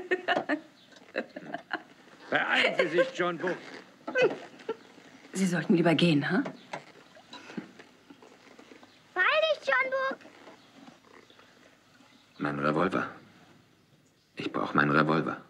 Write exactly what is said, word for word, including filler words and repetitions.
Beeilen Sie sich, John Book. Sie sollten lieber gehen, ha? Beeil dich, John Book. Mein Revolver. Ich brauche meinen Revolver.